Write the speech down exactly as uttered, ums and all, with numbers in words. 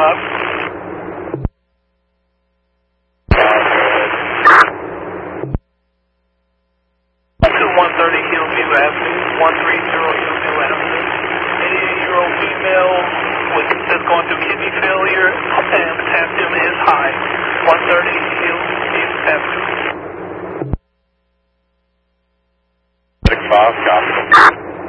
five. one thirty Hillview Avenue, one three zero Hillview Avenue. eighty-eight-year-old female with that's going through kidney failure and potassium is high. one thirty Hillview Avenue. six five.